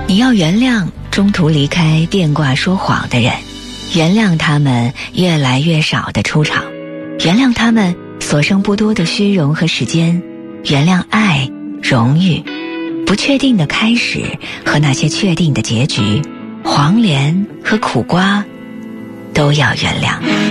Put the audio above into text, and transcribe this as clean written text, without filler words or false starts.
你要原谅中途离开电挂说谎的人，原谅他们越来越少的出场，原谅他们所剩不多的虚荣和时间，原谅爱、荣誉、不确定的开始和那些确定的结局，黄连和苦瓜都要原谅。